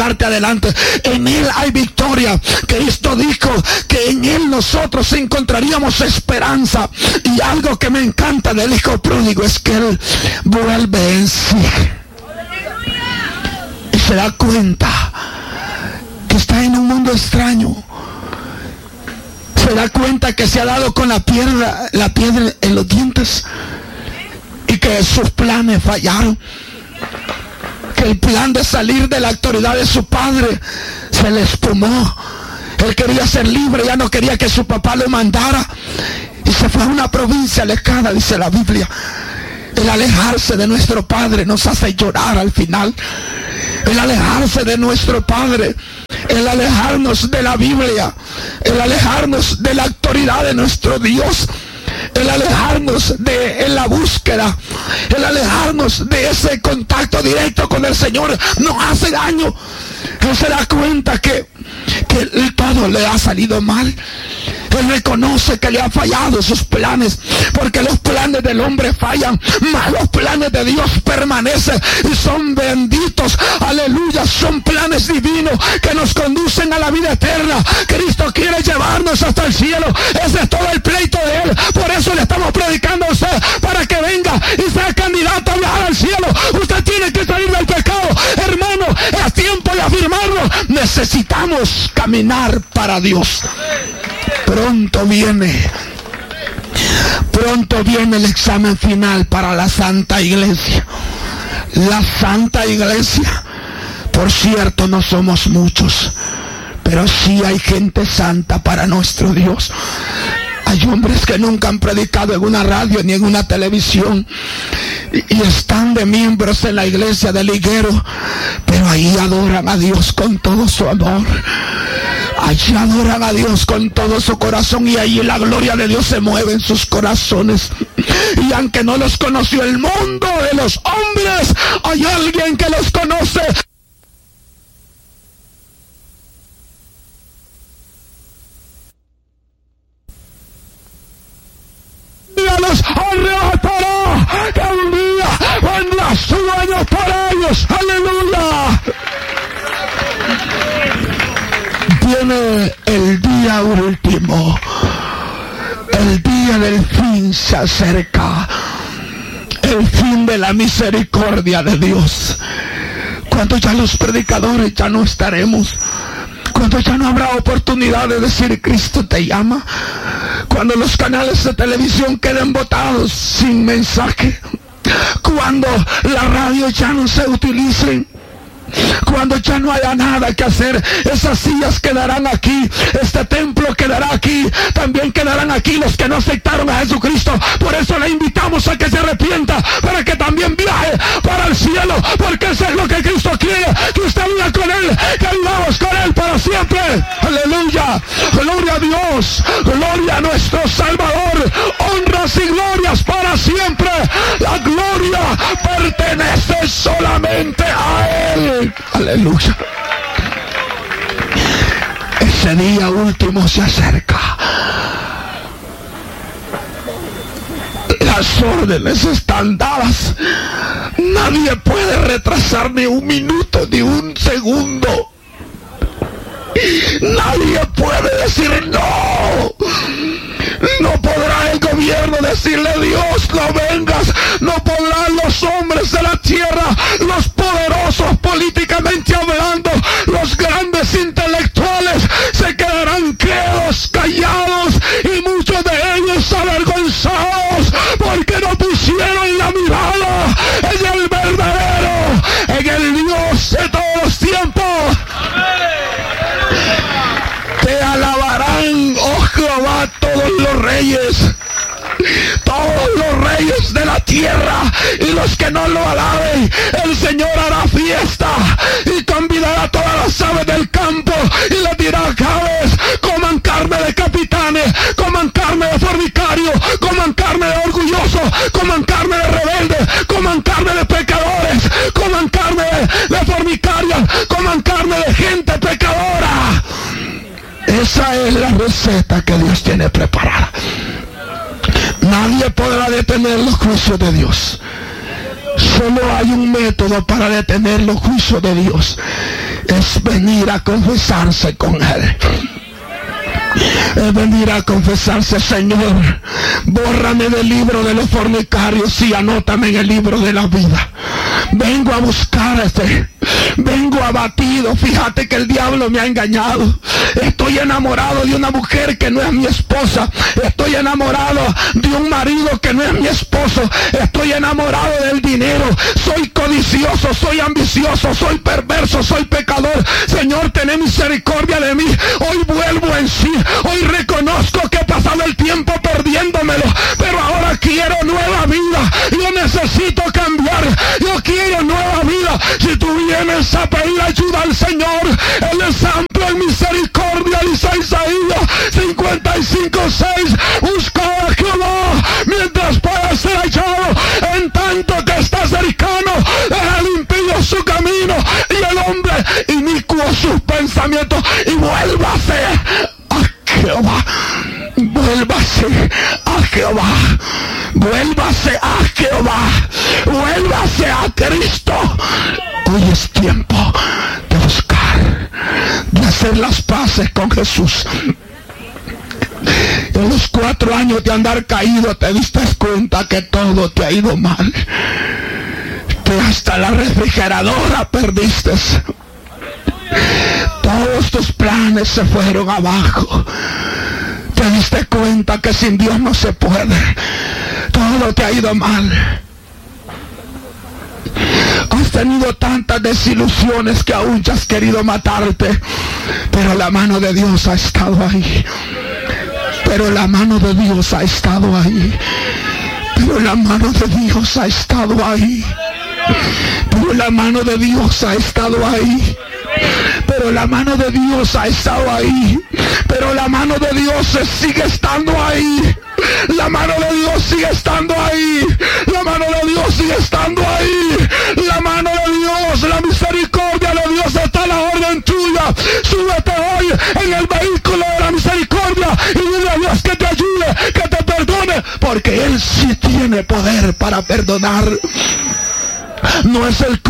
sacarte adelante. En Él hay victoria. Cristo dijo que en Él nosotros encontraríamos esperanza. Y algo que me encanta del hijo pródigo es que Él vuelve en sí y se da cuenta que está en un mundo extraño. Se da cuenta que se ha dado con la piedra en los dientes y que sus planes fallaron. Que el plan de salir de la autoridad de su padre se le espumó. Él quería ser libre, ya no quería que su papá lo mandara. Y se fue a una provincia alejada, dice la Biblia. El alejarse de nuestro Padre nos hace llorar al final. El alejarse de nuestro Padre, el alejarnos de la Biblia, el alejarnos de la autoridad de nuestro Dios, el alejarnos de la búsqueda, el alejarnos de ese contacto directo con el Señor nos hace daño. Él se da cuenta que todo le ha salido mal. Él reconoce que le ha fallado sus planes, porque los planes del hombre fallan, mas los planes de Dios permanecen y son benditos. Aleluya, son planes divinos que nos conducen a la vida eterna. Cristo quiere llevarnos hasta el cielo. Ese es todo el pleito de Él. Por eso le estamos predicando a usted, para que venga y sea candidato a viajar al cielo. Usted tiene que salir del pecado, hermano. Es tiempo de afirmarlo. Necesitamos caminar para Dios. Pronto viene el examen final para la Santa Iglesia. La Santa Iglesia, por cierto, no somos muchos, pero sí hay gente santa para nuestro Dios. Hay hombres que nunca han predicado en una radio ni en una televisión y están de miembros en la iglesia del Higuero, pero ahí adoran a Dios con todo su amor. Allí adoran a Dios con todo su corazón y allí la gloria de Dios se mueve en sus corazones. Y aunque no los conoció el mundo de los hombres, hay alguien que los conoce. Los arrebatará, que un día vendrá su dueño para ellos. Aleluya. Viene el día último, el día del fin se acerca, el fin de la misericordia de Dios, cuando ya los predicadores ya no estaremos, cuando ya no habrá oportunidad de decir Cristo te llama, cuando los canales de televisión queden botados sin mensaje, cuando la radio ya no se utilicen, cuando ya no haya nada que hacer, esas sillas quedarán aquí, este templo quedará aquí, también quedarán aquí los que no aceptaron a Jesucristo. Por eso le invitamos a que se arrepienta, para que también viaje para el cielo, porque eso es lo que Cristo quiere, que usted viva con Él, que vivamos con Él para siempre. Aleluya, gloria a Dios, gloria a nuestro Salvador, honras y glorias para siempre. La gloria pertenece solamente a Él. Aleluya. Ese día último se acerca. Las órdenes están dadas. Nadie puede retrasar ni un minuto, ni un segundo. Nadie puede decir no. No podrá el gobierno decirle Dios no vengas. No podrán los hombres de la tierra, los poderosos políticamente hablando, los grandes intelectuales se quedarán quedos, callados, y muchos de ellos avergonzados porque no pusieron la mirada en el verdadero, en el Dios de todos los tiempos. Te alabarán, oh Jehová, todos los reyes de la tierra, y los que no lo alaben, el Señor hará fiesta y convidará a todas las aves del campo y les dirá: aves, coman carne de capitanes, coman carne de fornicario, coman carne de orgulloso, coman carne de rebelde, coman carne de pecadores, coman carne de fornicarios, coman carne de gente pecadora. Esa es la receta que Dios tiene preparada. Nadie podrá detener los juicios de Dios. Solo hay un método para detener los juicios de Dios, es venir a confesarse con Él. Es venir a confesarse: Señor, bórrame del libro de los fornicarios y anótame en el libro de la vida. Vengo a buscarte, vengo abatido. Fíjate que el diablo me ha engañado. Estoy enamorado de una mujer que no es mi esposa. Estoy enamorado de un marido que no es mi esposo. Estoy enamorado del dinero. Soy codicioso, soy ambicioso, soy perverso, soy pecador. Señor, ten misericordia de mí. Hoy vuelvo en sí. Hoy reconozco que he pasado el tiempo perdiéndomelo, pero ahora quiero nueva vida. Yo necesito cambiar. Yo quiero nueva vida. Si tú vienes a pedir ayuda al Señor, Él es amplio en misericordia, dice Isaías 55:6. Busca a Jehová mientras pueda ser hallado. En tanto que está cercano, deja el impío su camino y el hombre inicuo sus pensamientos, y vuélvase a Jehová. Vuélvase a Jehová. Vuélvase a Jehová. Vuélvase a Cristo. Hoy es tiempo de buscar, de hacer las paces con Jesús. En los 4 años de andar caído te diste cuenta que todo te ha ido mal, que hasta la refrigeradora perdiste. Todos tus planes se fueron abajo. Te diste cuenta que sin Dios no se puede. Todo te ha ido mal. Has tenido tantas desilusiones que aún ya has querido matarte, pero la mano de Dios ha estado ahí. Pero la mano de Dios ha estado ahí. Pero la mano de Dios ha estado ahí. Pero la mano de Dios ha estado ahí. Pero la mano de Dios ha estado ahí. Pero la mano de Dios sigue estando ahí. La mano de Dios sigue estando ahí. La mano de Dios sigue estando ahí. La mano de Dios, la misericordia de Dios está a la orden tuya. Súbete hoy en el vehículo de la misericordia y dile a Dios que te ayude, que te perdone, porque Él sí tiene poder para perdonar. No es el